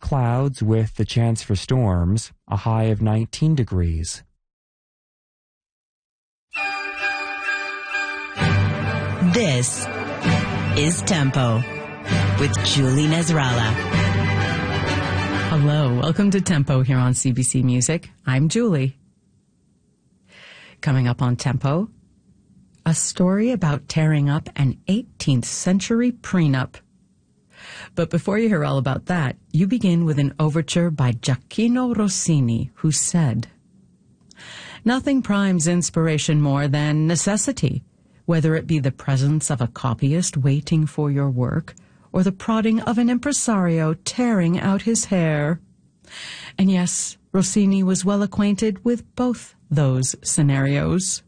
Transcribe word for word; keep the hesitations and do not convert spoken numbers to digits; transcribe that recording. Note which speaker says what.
Speaker 1: clouds with the chance for storms, a high of nineteen degrees.
Speaker 2: This is Tempo with Julie Nasrallah.
Speaker 3: Hello, welcome to Tempo here on C B C Music. I'm Julie. Coming up on Tempo, a story about tearing up an eighteenth century prenup. But before you hear all about that, you begin with an overture by Gioacchino Rossini, who said, "Nothing primes inspiration more than necessity, whether it be the presence of a copyist waiting for your work or the prodding of an impresario tearing out his hair." And yes, Rossini was well acquainted with both those scenarios.